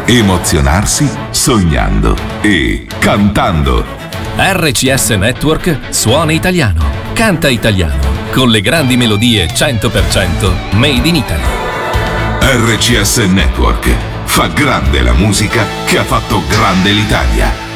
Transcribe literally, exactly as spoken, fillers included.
emozionarsi sognando e cantando. R C S Network suona italiano, canta italiano, con le grandi melodie cento per cento made in Italy. R C S Network fa grande la musica che ha fatto grande l'Italia.